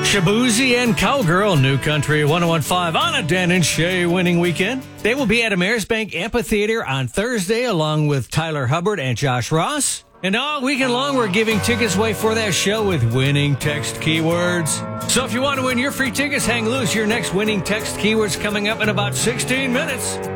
Shabuzi and Cowgirl, New Country 101.5 on a Dan and Shay winning weekend. They will be at Amerisbank Amphitheater on Thursday along with Tyler Hubbard and Josh Ross. And all weekend long, we're giving tickets away for that show with winning text keywords. So if you want to win your free tickets, hang loose. Your next winning text keyword's coming up in about 16 minutes.